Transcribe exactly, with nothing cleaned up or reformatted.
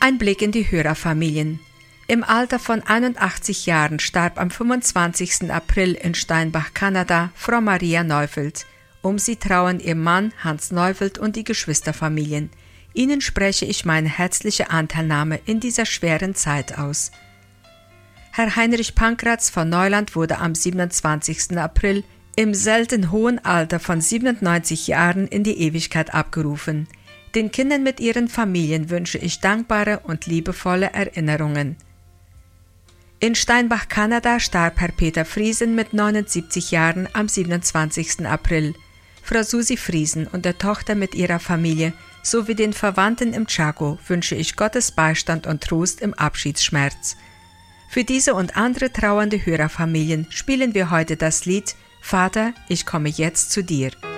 Ein Blick in die Hörerfamilien. Im Alter von einundachtzig Jahren starb am fünfundzwanzigsten April in Steinbach, Kanada, Frau Maria Neufeld. Um sie trauern ihr Mann Hans Neufeld und die Geschwisterfamilien. Ihnen spreche ich meine herzliche Anteilnahme in dieser schweren Zeit aus. Herr Heinrich Pankratz von Neuland wurde am siebenundzwanzigsten April im selten hohen Alter von siebenundneunzig Jahren in die Ewigkeit abgerufen. Den Kindern mit ihren Familien wünsche ich dankbare und liebevolle Erinnerungen. In Steinbach, Kanada, starb Herr Peter Friesen mit neunundsiebzig Jahren am siebenundzwanzigsten April. Frau Susi Friesen und der Tochter mit ihrer Familie sowie den Verwandten im Chaco wünsche ich Gottes Beistand und Trost im Abschiedsschmerz. Für diese und andere trauernde Hörerfamilien spielen wir heute das Lied »Vater, ich komme jetzt zu dir«.